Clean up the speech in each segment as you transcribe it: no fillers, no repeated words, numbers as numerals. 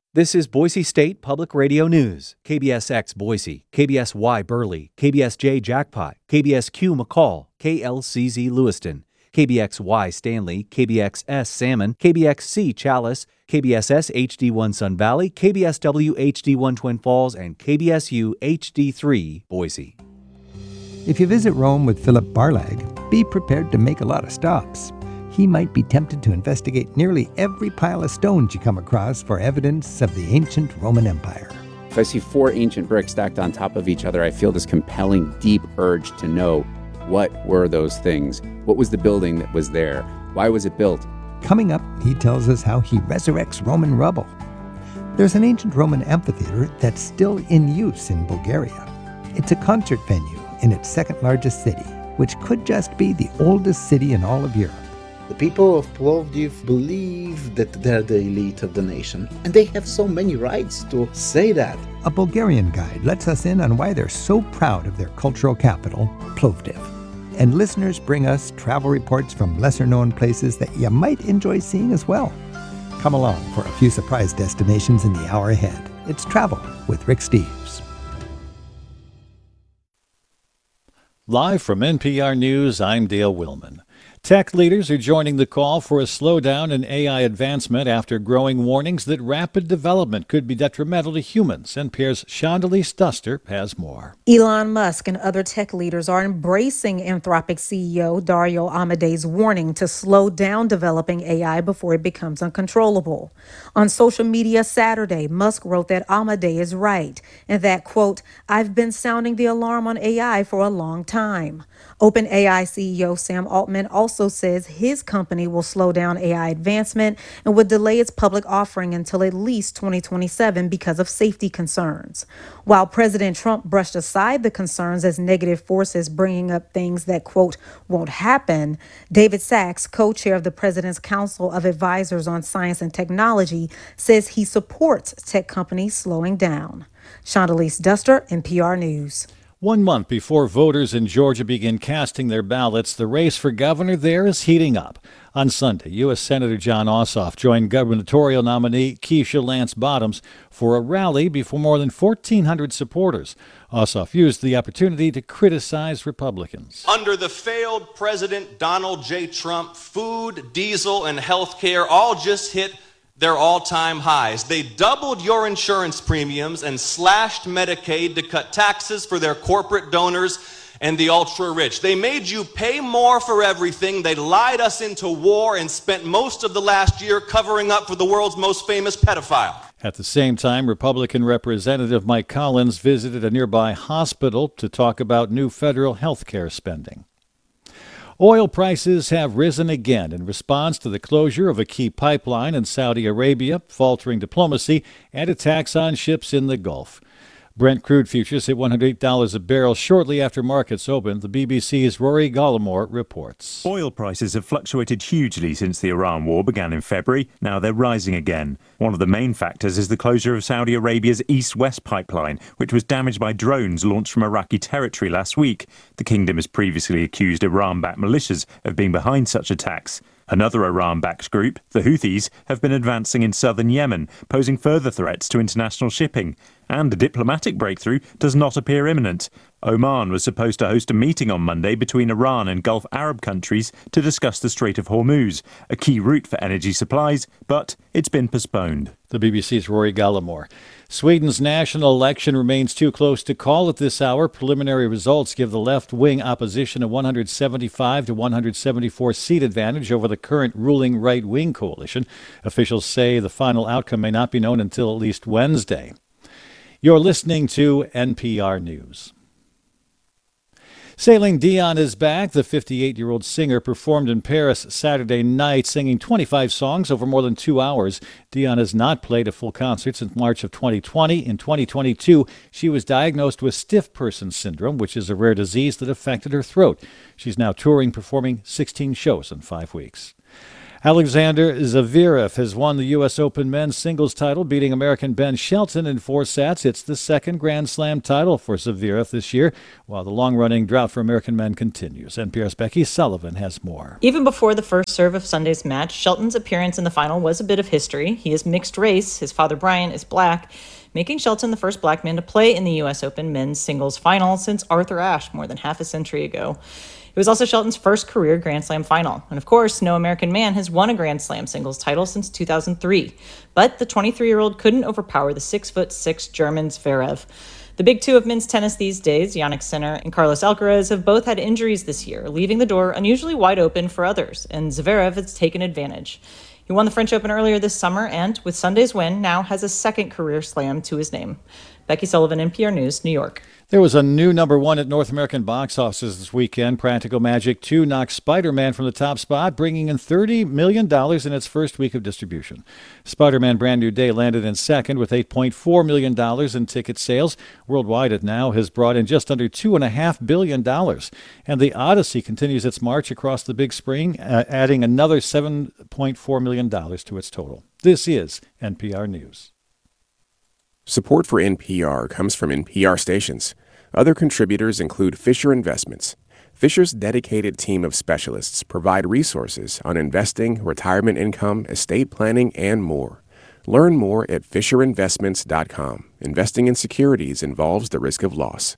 This is Boise State Public Radio News. KBSX Boise, KBSY Burley, KBSJ Jackpot, KBSQ McCall, KLCZ Lewiston, KBXY Stanley, KBXS Salmon, KBXC Chalice, KBSS HD1 Sun Valley, KBSW HD1 Twin Falls, and KBSU HD3 Boise. If you visit Rome with Philip Barlag, be prepared to make a lot of stops. He might be tempted to investigate nearly every pile of stones you come across for evidence of the ancient Roman Empire. If I see 4 ancient bricks stacked on top of each other, I feel this compelling, deep urge to know what were those things? What was the building that was there? Why was it built? Coming up, he tells us how he resurrects Roman rubble. There's an ancient Roman amphitheater that's still in use in Bulgaria. It's a concert venue in its second largest city, which could just be the oldest city in all of Europe. The people of Plovdiv believe that they're the elite of the nation, and they have so many rights to say that. A Bulgarian guide lets us in on why they're so proud of their cultural capital, Plovdiv. And listeners bring us travel reports from lesser-known places that you might enjoy seeing as well. Come along for a few surprise destinations in the hour ahead. It's Travel with Rick Steves. Live from NPR News, I'm Dale Willman. Tech leaders are joining the call for a slowdown in AI advancement after growing warnings that rapid development could be detrimental to humans. NPR's Shondelise Duster has more. Elon Musk and other tech leaders are embracing Anthropic CEO Dario Amadei's warning to slow down developing AI before it becomes uncontrollable. On social media Saturday, Musk wrote that Amadei is right and that, quote, "I've been sounding the alarm on AI for a long time." OpenAI CEO Sam Altman also says his company will slow down AI advancement and would delay its public offering until at least 2027 because of safety concerns. While President Trump brushed aside the concerns as negative forces bringing up things that, quote, "won't happen," David Sachs, co-chair of the President's Council of Advisors on Science and Technology, says he supports tech companies slowing down. Shondelise Duster, NPR News. 1 month before voters in Georgia begin casting their ballots, the race for governor there is heating up. On Sunday, U.S. Senator Jon Ossoff joined gubernatorial nominee Keisha Lance Bottoms for a rally before more than 1,400 supporters. Ossoff used the opportunity to criticize Republicans. Under the failed President Donald J. Trump, food, diesel, and health care all just hit their all-time highs. They doubled your insurance premiums and slashed Medicaid to cut taxes for their corporate donors and the ultra-rich. They made you pay more for everything. They lied us into war and spent most of the last year covering up for the world's most famous pedophile. At the same time, Republican Representative Mike Collins visited a nearby hospital to talk about new federal health care spending. Oil prices have risen again in response to the closure of a key pipeline in Saudi Arabia, faltering diplomacy, and attacks on ships in the Gulf. Brent crude futures hit $108 a barrel shortly after markets opened. The BBC's Rory Gallimore reports. Oil prices have fluctuated hugely since the Iran war began in February. Now they're rising again. One of the main factors is the closure of Saudi Arabia's East-West pipeline, which was damaged by drones launched from Iraqi territory last week. The kingdom has previously accused Iran-backed militias of being behind such attacks. Another Iran-backed group, the Houthis, have been advancing in southern Yemen, posing further threats to international shipping. And a diplomatic breakthrough does not appear imminent. Oman was supposed to host a meeting on Monday between Iran and Gulf Arab countries to discuss the Strait of Hormuz, a key route for energy supplies, but it's been postponed. The BBC's Rory Gallimore. Sweden's national election remains too close to call at this hour. Preliminary results give the left-wing opposition a 175 to 174 seat advantage over the current ruling right-wing coalition. Officials say the final outcome may not be known until at least Wednesday. You're listening to NPR News. Celine Dion is back. The 58-year-old singer performed in Paris Saturday night, singing 25 songs over more than 2 hours. Dion has not played a full concert since March of 2020. In 2022, she was diagnosed with stiff person syndrome, which is a rare disease that affected her throat. She's now touring, performing 16 shows in 5 weeks. Alexander Zverev has won the U.S. Open men's singles title, beating American Ben Shelton in 4 sets. It's the second Grand Slam title for Zverev this year, while the long-running drought for American men continues. NPR's Becky Sullivan has more. Even before the first serve of Sunday's match, Shelton's appearance in the final was a bit of history. He is mixed race. His father, Brian, is black, making Shelton the first black man to play in the U.S. Open men's singles final since Arthur Ashe more than half a century ago. It was also Shelton's first career Grand Slam final. And of course, no American man has won a Grand Slam singles title since 2003. But the 23-year-old couldn't overpower the 6'6" German Zverev. The big two of men's tennis these days, Jannik Sinner and Carlos Alcaraz, have both had injuries this year, leaving the door unusually wide open for others, and Zverev has taken advantage. He won the French Open earlier this summer and, with Sunday's win, now has a second career slam to his name. Becky Sullivan, NPR News, New York. There was a new #1 at North American box offices this weekend. Practical Magic 2 knocked Spider-Man from the top spot, bringing in $30 million in its first week of distribution. Spider-Man Brand New Day landed in second with $8.4 million in ticket sales. Worldwide, it now has brought in just under $2.5 billion. And The Odyssey continues its march across the big spring, adding another $7.4 million to its total. This is NPR News. Support for NPR comes from NPR stations. Other contributors include Fisher Investments. Fisher's dedicated team of specialists provide resources on investing, retirement income, estate planning, and more. Learn more at FisherInvestments.com. Investing in securities involves the risk of loss.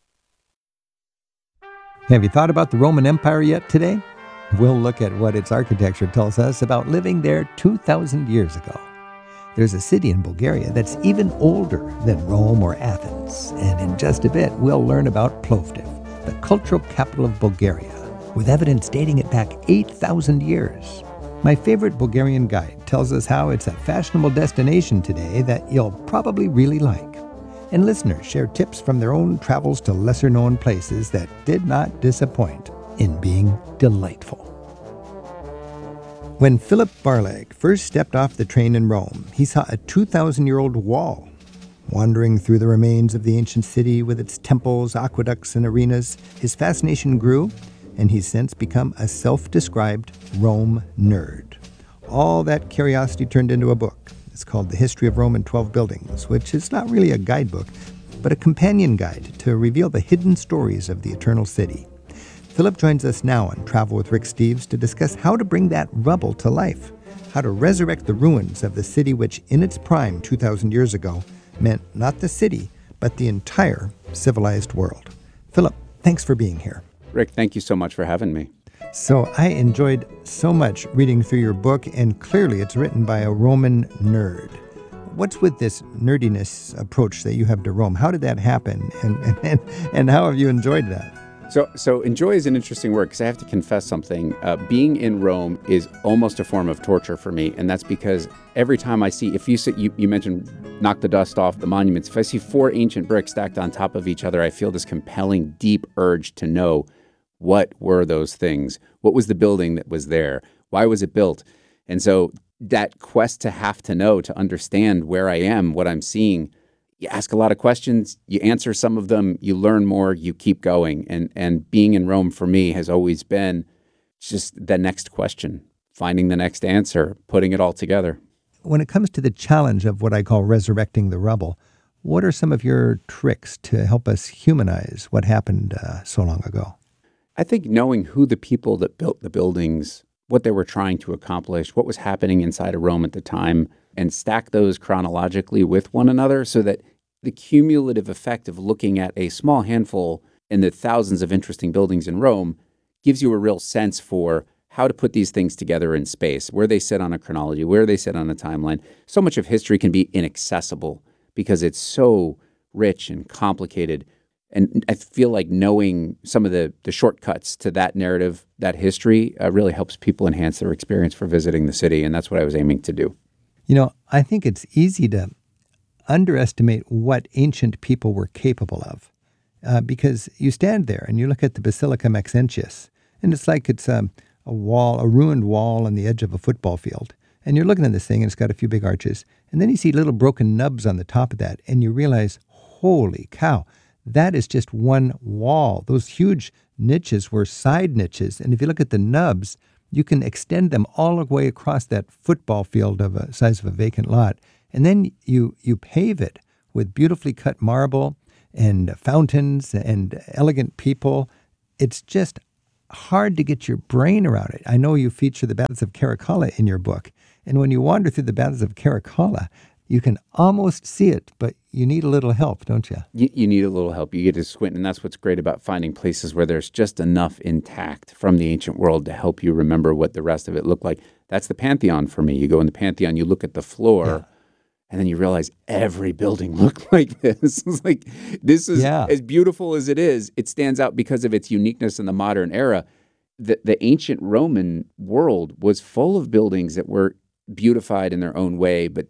Have you thought about the Roman Empire yet today? We'll look at what its architecture tells us about living there 2,000 years ago. There's a city in Bulgaria that's even older than Rome or Athens. And in just a bit, we'll learn about Plovdiv, the cultural capital of Bulgaria, with evidence dating it back 8,000 years. My favorite Bulgarian guide tells us how it's a fashionable destination today that you'll probably really like. And listeners share tips from their own travels to lesser-known places that did not disappoint in being delightful. When Philip Barleg first stepped off the train in Rome, he saw a 2,000-year-old wall. Wandering through the remains of the ancient city with its temples, aqueducts, and arenas, his fascination grew, and he's since become a self-described Rome nerd. All that curiosity turned into a book. It's called The History of Rome in 12 Buildings, which is not really a guidebook, but a companion guide to reveal the hidden stories of the Eternal City. Philip joins us now on Travel with Rick Steves to discuss how to bring that rubble to life, how to resurrect the ruins of the city which, in its prime 2,000 years ago, meant not the city, but the entire civilized world. Philip, thanks for being here. Rick, thank you so much for having me. So I enjoyed so much reading through your book, and clearly it's written by a Roman nerd. What's with this nerdiness approach that you have to Rome? How did that happen, and how have you enjoyed that? So enjoy is an interesting word because I have to confess something. Being in Rome is almost a form of torture for me, and that's because every time I see, if you mentioned knock the dust off the monuments, if I see 4 ancient bricks stacked on top of each other, I feel this compelling, deep urge to know what were those things? What was the building that was there? Why was it built? And so that quest to have to know, to understand where I am, what I'm seeing, you ask a lot of questions, you answer some of them, you learn more, you keep going. And being in Rome for me has always been just the next question, finding the next answer, putting it all together. When it comes to the challenge of what I call resurrecting the rubble, what are some of your tricks to help us humanize what happened so long ago? I think knowing who the people that built the buildings, what they were trying to accomplish, what was happening inside of Rome at the time, and stack those chronologically with one another so that the cumulative effect of looking at a small handful and the thousands of interesting buildings in Rome gives you a real sense for how to put these things together in space, where they sit on a chronology, where they sit on a timeline. So much of history can be inaccessible because it's so rich and complicated. And I feel like knowing some of the shortcuts to that narrative, that history, really helps people enhance their experience for visiting the city. And that's what I was aiming to do. You know, I think it's easy to underestimate what ancient people were capable of because you stand there and you look at the Basilica Maxentius, and it's like it's a ruined wall on the edge of a football field. And you're looking at this thing, and it's got a few big arches. And then you see little broken nubs on the top of that, and you realize, holy cow, that is just one wall. Those huge niches were side niches. And if you look at the nubs, You can extend them all the way across that football field of a size of a vacant lot. And then you pave it with beautifully cut marble and fountains and elegant people. It's just hard to get your brain around it. I know you feature the Baths of Caracalla in your book. And when you wander through the Baths of Caracalla, you can almost see it, but you need a little help, don't you? You need a little help. You get to squint, and that's what's great about finding places where there's just enough intact from the ancient world to help you remember what the rest of it looked like. That's the Pantheon for me. You go in the Pantheon, you look at the floor, and then you realize every building looked like this. It's like, this is as beautiful as it is. It stands out because of its uniqueness in the modern era. The ancient Roman world was full of buildings that were beautified in their own way, but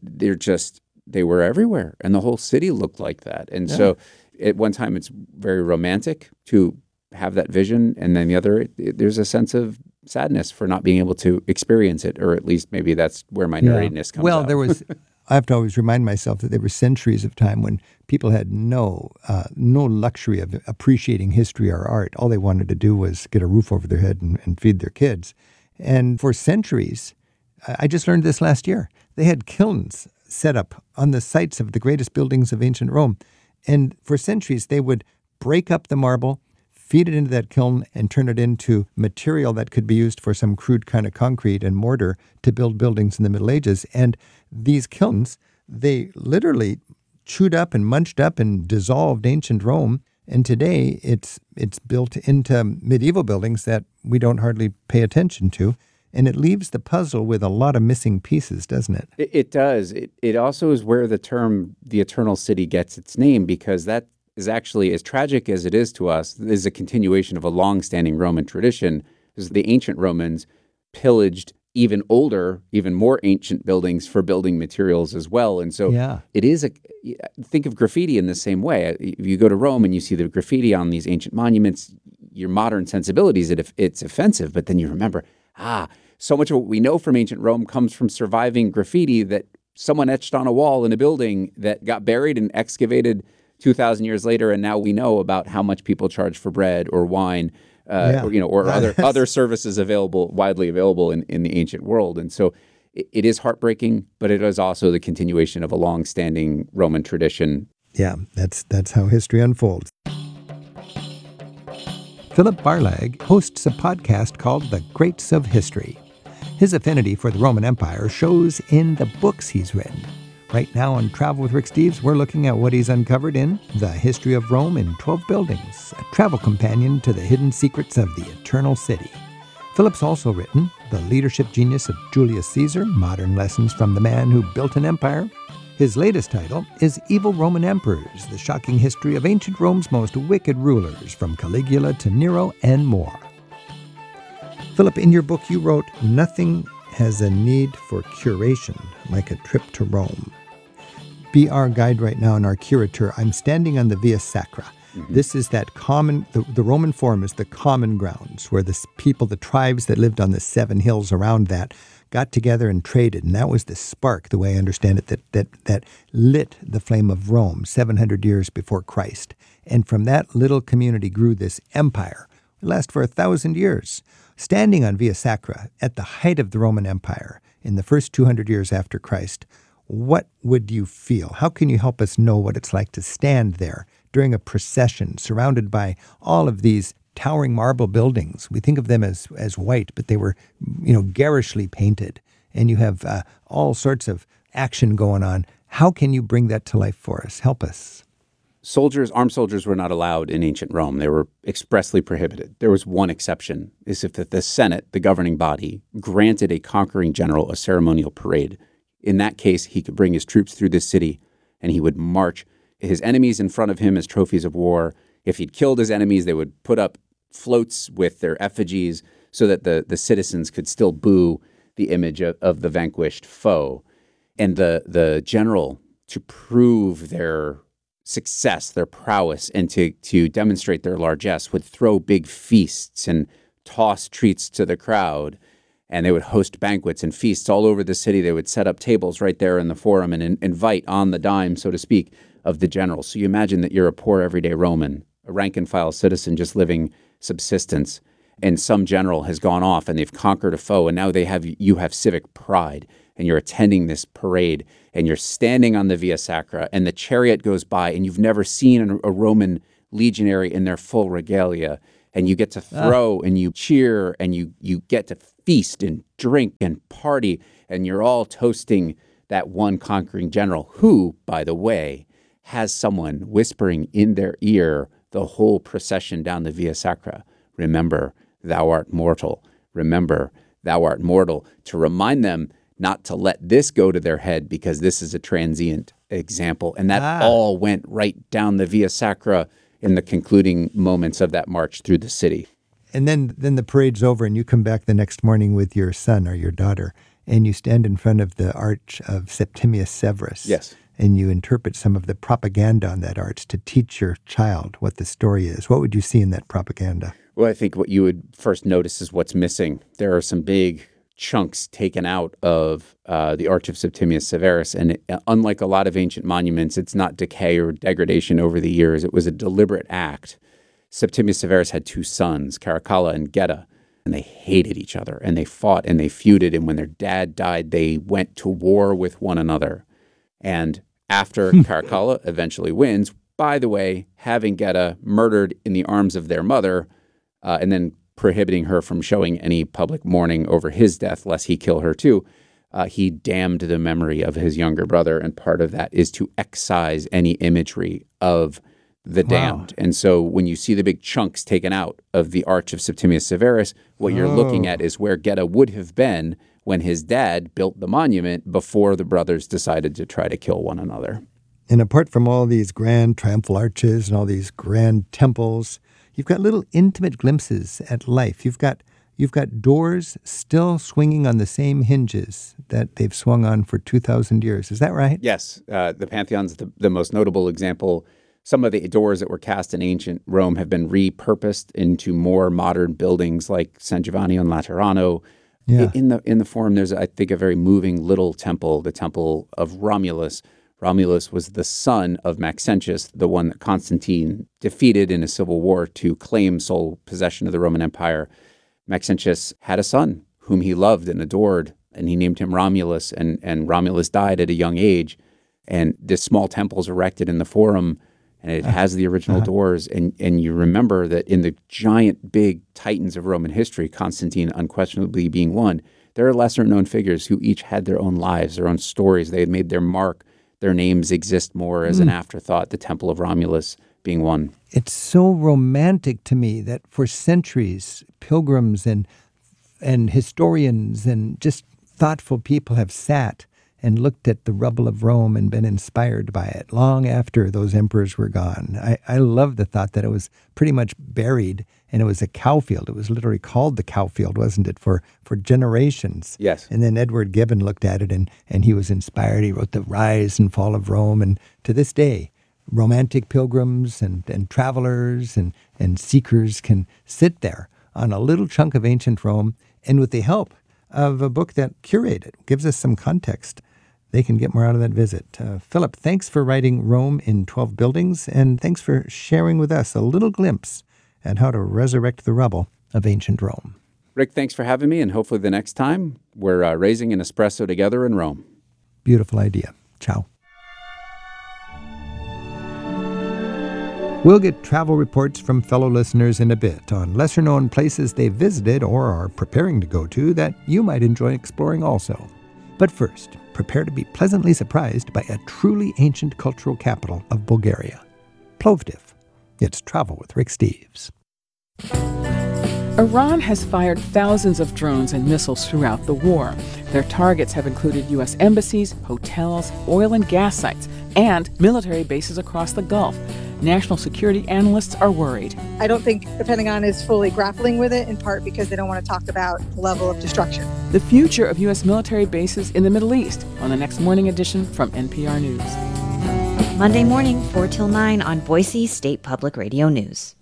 they were everywhere, and the whole city looked like that. And so at one time it's very romantic to have that vision, and then the other, there's a sense of sadness for not being able to experience it, or at least maybe that's where my nerdiness comes out. There was, I have to always remind myself that there were centuries of time when people had no luxury of appreciating history or art. All they wanted to do was get a roof over their head and feed their kids. And for centuries, I just learned this last year, they had kilns set up on the sites of the greatest buildings of ancient Rome. And for centuries, they would break up the marble, feed it into that kiln, and turn it into material that could be used for some crude kind of concrete and mortar to build buildings in the Middle Ages. And these kilns, they literally chewed up and munched up and dissolved ancient Rome. And today, it's built into medieval buildings that we don't hardly pay attention to. And it leaves the puzzle with a lot of missing pieces, doesn't it? It does. It also is where the term the Eternal City gets its name, because that is actually, as tragic as it is to us, is a continuation of a long-standing Roman tradition. Because the ancient Romans pillaged even older, even more ancient buildings for building materials as well. And so it is think of graffiti in the same way. If you go to Rome and you see the graffiti on these ancient monuments, your modern sensibilities, it's offensive, but then you remember, so much of what we know from ancient Rome comes from surviving graffiti that someone etched on a wall in a building that got buried and excavated 2,000 years later, and now we know about how much people charge for bread or wine, or other services widely available in the ancient world. And so it is heartbreaking, but it is also the continuation of a long-standing Roman tradition. Yeah, that's how history unfolds. Philip Barlag hosts a podcast called The Greats of History. His affinity for the Roman Empire shows in the books he's written. Right now on Travel with Rick Steves, we're looking at what he's uncovered in The History of Rome in 12 Buildings, a travel companion to the hidden secrets of the Eternal City. Philip's also written The Leadership Genius of Julius Caesar, Modern Lessons from the Man Who Built an Empire. His latest title is Evil Roman Emperors, the shocking history of ancient Rome's most wicked rulers, from Caligula to Nero and more. Philip, in your book you wrote, "Nothing has a need for curation like a trip to Rome." Be our guide right now and our curator. I'm standing on the Via Sacra. Mm-hmm. This is that common, the Roman Forum is the common grounds where the people, the tribes that lived on the 7 hills around that, got together and traded. And that was the spark, the way I understand it, that lit the flame of Rome 700 years before Christ. And from that little community grew this empire. It lasted for 1,000 years. Standing on Via Sacra at the height of the Roman Empire in the first 200 years after Christ, what would you feel? How can you help us know what it's like to stand there during a procession surrounded by all of these towering marble buildings? We think of them as white, but they were, garishly painted. And you have all sorts of action going on. How can you bring that to life for us? Help us. Armed soldiers were not allowed in ancient Rome. They were expressly prohibited. There was one exception, is if the Senate, the governing body, granted a conquering general a ceremonial parade. In that case, he could bring his troops through this city, and he would march his enemies in front of him as trophies of war. If he'd killed his enemies, they would put up floats with their effigies so that the citizens could still boo the image of the vanquished foe. And the general, to prove their success, their prowess, and to demonstrate their largesse, would throw big feasts and toss treats to the crowd. And they would host banquets and feasts all over the city. They would set up tables right there in the forum and invite on the dime, so to speak, of the general. So you imagine that you're a poor everyday Roman, a rank and file citizen just living subsistence. and some general has gone off and they've conquered a foe, and now you have civic pride, and you're attending this parade, and you're standing on the Via Sacra, and the chariot goes by, and you've never seen a Roman legionary in their full regalia, and you get to throw and you cheer and you get to feast and drink and party, and you're all toasting that one conquering general who, by the way, has someone whispering in their ear the whole procession down the Via Sacra. Remember, thou art mortal. Remember, thou art mortal. To remind them not to let this go to their head, because this is a transient example. And that all went right down the Via Sacra in the concluding moments of that march through the city. And then the parade's over and you come back the next morning with your son or your daughter and you stand in front of the arch of Septimius Severus. Yes. And you interpret some of the propaganda on that arch to teach your child what the story is. What would you see in that propaganda? Well, I think what you would first notice is what's missing. There are some big chunks taken out of the Arch of Septimius Severus. And unlike a lot of ancient monuments, it's not decay or degradation over the years. It was a deliberate act. Septimius Severus had two sons, Caracalla and Geta, and they hated each other, and they fought and they feuded. And when their dad died, they went to war with one another. And after Caracalla eventually wins, by the way, having Geta murdered in the arms of their mother, and then prohibiting her from showing any public mourning over his death, lest he kill her too, he damned the memory of his younger brother. And part of that is to excise any imagery of the damned. And so when you see the big chunks taken out of the Arch of Septimius Severus, what you're looking at is where Geta would have been when his dad built the monument before the brothers decided to try to kill one another. And apart from all these grand triumphal arches and all these grand temples, you've got little intimate glimpses at life. You've got doors still swinging on the same hinges that they've swung on for 2,000 years. Is that right? Yes. The Pantheon's the most notable example. Some of the doors that were cast in ancient Rome have been repurposed into more modern buildings like San Giovanni in Laterano. Yeah. In the Forum, there's, I think, a very moving little temple, the Temple of Romulus. Romulus was the son of Maxentius, the one that Constantine defeated in a civil war to claim sole possession of the Roman Empire. Maxentius had a son whom he loved and adored, and he named him Romulus, and Romulus died at a young age. And this small temple's erected in the Forum, and it has the original doors. And you remember that in the giant, big titans of Roman history, Constantine unquestionably being one, there are lesser-known figures who each had their own lives, their own stories. They had made their mark. Their names exist more as an afterthought, the Temple of Romulus being one. It's so romantic to me that for centuries, pilgrims and historians and just thoughtful people have sat and looked at the rubble of Rome and been inspired by it long after those emperors were gone. I love the thought that it was pretty much buried and it was a cow field. It was literally called the cow field, wasn't it, for generations? Yes. And then Edward Gibbon looked at it and he was inspired. He wrote The Rise and Fall of Rome. And to this day, romantic pilgrims and travelers and seekers can sit there on a little chunk of ancient Rome, and with the help of a book that curated, gives us some context, they can get more out of that visit. Philip, thanks for writing Rome in 12 Buildings, and thanks for sharing with us a little glimpse at how to resurrect the rubble of ancient Rome. Rick, thanks for having me, and hopefully the next time we're raising an espresso together in Rome. Beautiful idea. Ciao. We'll get travel reports from fellow listeners in a bit on lesser-known places they visited or are preparing to go to that you might enjoy exploring also. But first, prepare to be pleasantly surprised by a truly ancient cultural capital of Bulgaria, Plovdiv. It's Travel with Rick Steves. Iran has fired thousands of drones and missiles throughout the war. Their targets have included U.S. embassies, hotels, oil and gas sites, and military bases across the Gulf. National security analysts are worried. I don't think the Pentagon is fully grappling with it, in part because they don't want to talk about the level of destruction. The future of U.S. military bases in the Middle East on the next morning edition from NPR News. Monday morning, 4 till 9 on Boise State Public Radio News.